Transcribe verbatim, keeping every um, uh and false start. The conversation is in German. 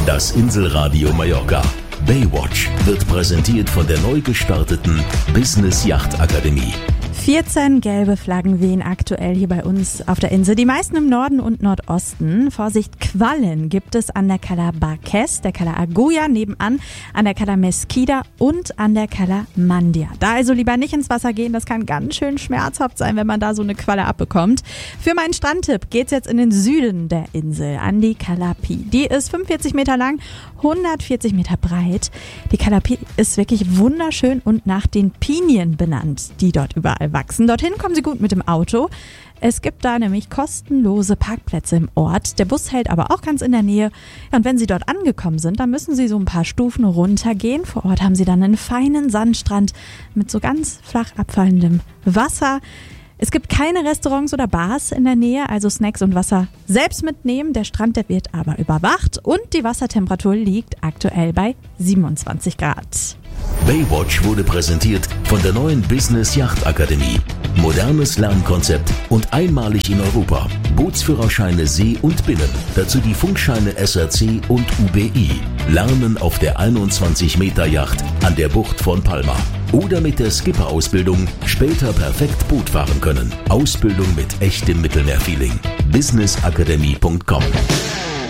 Das Inselradio Mallorca. Baywatch wird präsentiert von der neu gestarteten Business Yacht Akademie. vierzehn gelbe Flaggen wehen aktuell hier bei uns auf der Insel. Die meisten im Norden und Nordosten. Vorsicht, Quallen gibt es an der Cala Barques, der Cala Agulla, nebenan an der Cala Mesquida und an der Cala Mandia. Da also lieber nicht ins Wasser gehen, das kann ganz schön schmerzhaft sein, wenn man da so eine Qualle abbekommt. Für meinen Strandtipp geht's jetzt in den Süden der Insel, an die Cala Pi. Die ist fünfundvierzig Meter lang, hundertvierzig Meter breit. Die Cala Pi ist wirklich wunderschön und nach den Pinien benannt, die dort überall wachsen. Dorthin kommen Sie gut mit dem Auto. Es gibt da nämlich kostenlose Parkplätze im Ort. Der Bus hält aber auch ganz in der Nähe. Ja, und wenn Sie dort angekommen sind, dann müssen Sie so ein paar Stufen runtergehen. Vor Ort haben Sie dann einen feinen Sandstrand mit so ganz flach abfallendem Wasser. Es gibt keine Restaurants oder Bars in der Nähe, also Snacks und Wasser selbst mitnehmen. Der Strand, der wird aber überwacht und die Wassertemperatur liegt aktuell bei siebenundzwanzig Grad. Baywatch wurde präsentiert von der neuen Business Yacht Akademie. Modernes Lernkonzept und einmalig in Europa. Bootsführerscheine See und Binnen. Dazu die Funkscheine S R C und U B I. Lernen auf der einundzwanzig Meter Yacht an der Bucht von Palma. Oder mit der Skipper-Ausbildung später perfekt Boot fahren können. Ausbildung mit echtem Mittelmeerfeeling. business academy punkt com